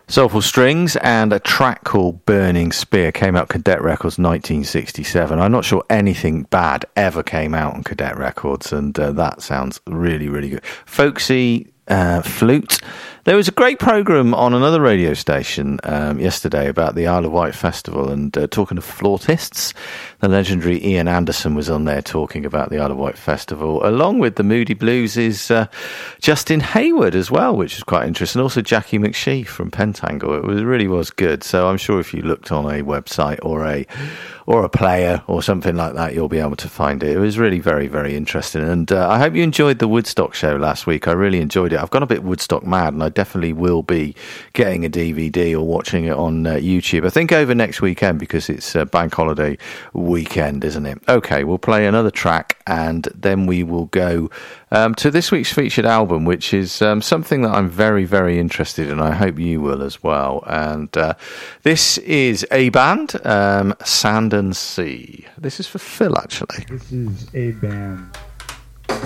Soulful Strings and a track called Burning Spear came out Cadet Records 1967. I'm not sure anything bad ever came out on Cadet Records, and that sounds really, really good. Folksy flute. There was a great programme on another radio station yesterday about the Isle of Wight Festival, and talking of flautists, the legendary Ian Anderson was on there talking about the Isle of Wight Festival, along with the Moody Blues' Justin Hayward as well, which is quite interesting. Also Jackie McShee from Pentangle. It really was good. So I'm sure if you looked on a website or a player or something like that, you'll be able to find it. It was really very, very interesting. And I hope you enjoyed the Woodstock show last week. I really enjoyed it. I've gone a bit Woodstock mad, and I definitely will be getting a DVD or watching it on YouTube. I think over next weekend, because it's bank holiday weekend, isn't it? Okay, we'll play another track, and then we will go to this week's featured album, which is something that I'm very, very interested in. I hope you will as well. And this is a band, Sand and Sea. This is for Phil, actually. This is a band.